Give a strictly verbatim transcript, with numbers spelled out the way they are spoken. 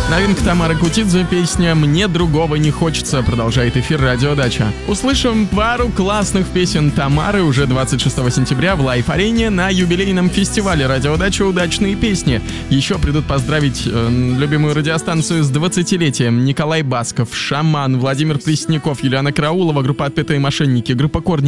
Новинка Тамары Кутидзе, песня «Мне другого не хочется», продолжает эфир «Радиодача». Услышим пару классных песен Тамары уже двадцать шестого сентября в Лайв-арене на юбилейном фестивале «Радиодача. Удачные песни». Еще придут поздравить э, любимую радиостанцию с двадцатилетием Николай Басков, Шаман, Владимир Пресняков, Юлиана Караулова, группа «Отпетые мошенники», группа «Корни».